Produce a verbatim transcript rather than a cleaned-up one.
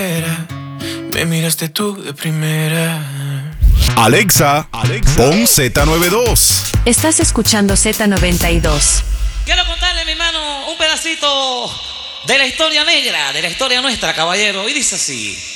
Me miraste tú de primera. Alexa, Alexa, pon Z noventa y dos. Estás escuchando Z noventa y dos. Quiero contarle, mi hermano, un pedacito de la historia negra, de la historia nuestra, caballero. Y dice así.